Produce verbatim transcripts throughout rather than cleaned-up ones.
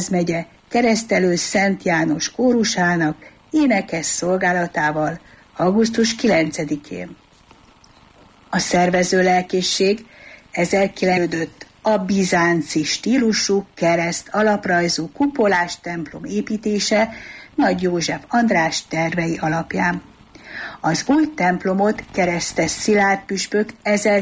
egyházmegye Keresztelő Szent János kórusának énekes szolgálatával augusztus kilencedikén. A szervező lelkészség ezerkilencszáz a bizánci stílusú kereszt alaprajzú kupolás templom építése Nagy József András tervei alapján. Az új templomot Keresztes Szilárd püspök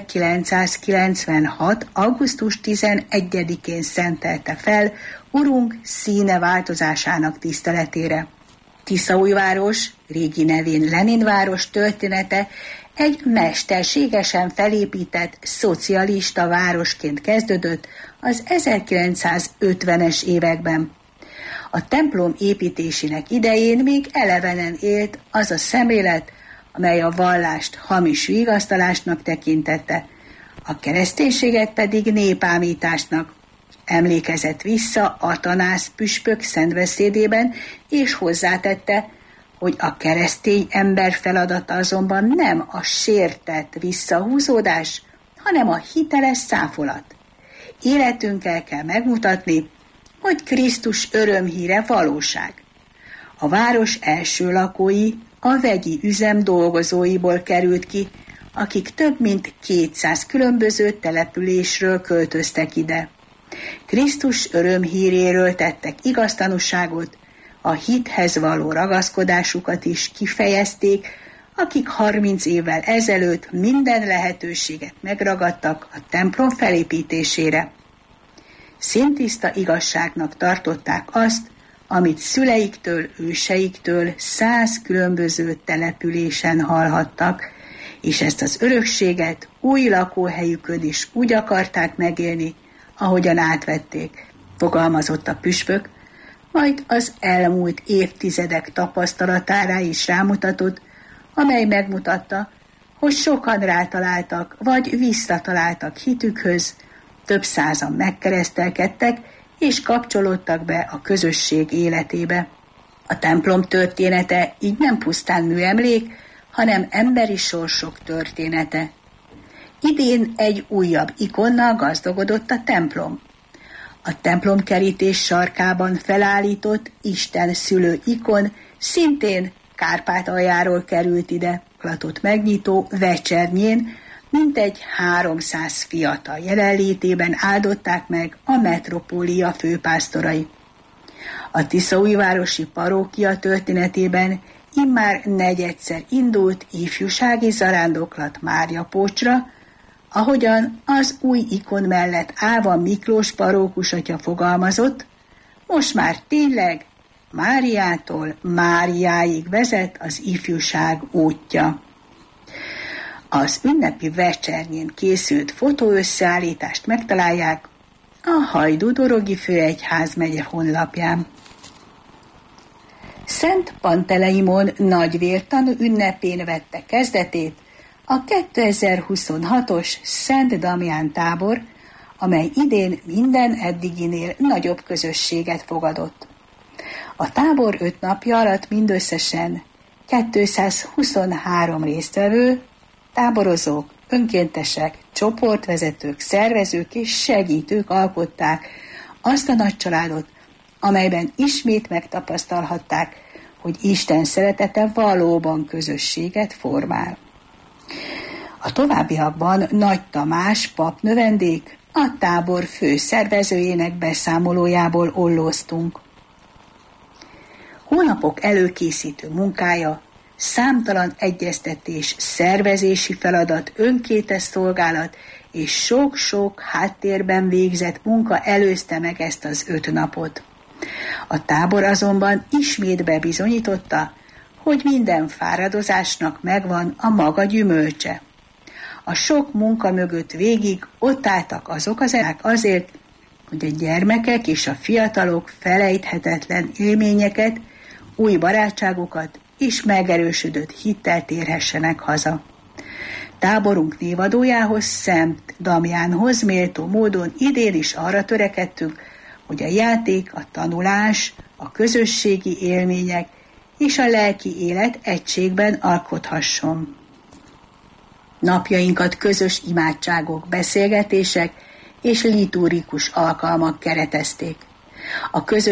ezerkilencszázkilencvenhat. augusztus tizenegyedikén szentelte fel Urunk színe változásának tiszteletére. Tiszaújváros, régi nevén Leninváros története egy mesterségesen felépített szocialista városként kezdődött az ezerkilencszázötvenes években. A templom építésének idején még elevenen élt az a szemlélet, amely a vallást hamis vigasztalásnak tekintette, a kereszténységet pedig népámításnak. Emlékezett vissza Atanász püspök szentbeszédében, és hozzátette, hogy a keresztény ember feladata azonban nem a sértett visszahúzódás, hanem a hiteles száfolat. Életünkkel kell megmutatni, hogy Krisztus örömhíre valóság. A város első lakói a vegyi üzem dolgozóiból került ki, akik több mint kétszáz különböző településről költöztek ide. Krisztus örömhíréről tettek igaz tanúságot, a hithez való ragaszkodásukat is kifejezték, akik harminc évvel ezelőtt minden lehetőséget megragadtak a templom felépítésére. Szintiszta igazságnak tartották azt, amit szüleiktől, őseiktől száz különböző településen hallhattak, és ezt az örökséget új lakóhelyükön is úgy akarták megélni, ahogyan átvették, fogalmazott a püspök, majd az elmúlt évtizedek tapasztalatára is rámutatott, amely megmutatta, hogy sokan rátaláltak, vagy visszataláltak hitükhöz, több százan megkeresztelkedtek, és kapcsolódtak be a közösség életébe. A templom története így nem pusztán műemlék, hanem emberi sorsok története. Idén egy újabb ikonnal gazdagodott a templom. A templomkerítés sarkában felállított Isten szülő ikon szintén Kárpátaljáról került ide, klatot megnyitó vecsernyén, mintegy háromszáz fiatal jelenlétében áldották meg a metropólia főpásztorai. A tiszaújvárosi parókia történetében immár negyedszer indult ifjúsági zarándoklat Máriapócsra, ahogyan az új ikon mellett Áva Miklós parókusatya fogalmazott, most már tényleg Máriától Máriáig vezet az ifjúság útja. Az ünnepi vecsernyén készült fotóösszeállítást megtalálják a Hajdú-Dorogi Főegyházmegye honlapján. Szent Panteleimon nagyvértanú ünnepén vette kezdetét a kétezer-huszonhatos Szent Damián tábor, amely idén minden eddiginél nagyobb közösséget fogadott. A tábor öt napja alatt mindösszesen kétszázhuszonhárom résztvevő, táborozók, önkéntesek, csoportvezetők, szervezők és segítők alkották azt a nagy családot, amelyben ismét megtapasztalhatták, hogy Isten szeretete valóban közösséget formál. A továbbiakban Nagy Tamás pap növendék a tábor fő szervezőjének beszámolójából ollóztunk. Hónapok előkészítő munkája, számtalan egyeztetés, szervezési feladat, önkéntes szolgálat és sok-sok háttérben végzett munka előzte meg ezt az öt napot. A tábor azonban ismét bebizonyította, hogy minden fáradozásnak megvan a maga gyümölcse. A sok munka mögött végig ott álltak azok az emberek azért, hogy a gyermekek és a fiatalok felejthetetlen élményeket, új barátságokat és megerősödött hittel térhessenek haza. Táborunk névadójához, Szent Damiánhoz méltó módon idén is arra törekedtünk, hogy a játék, a tanulás, a közösségi élmények és a lelki élet egységben alkothasson. Napjainkat közös imádságok, beszélgetések és litúrikus alkalmak keretezték. A közös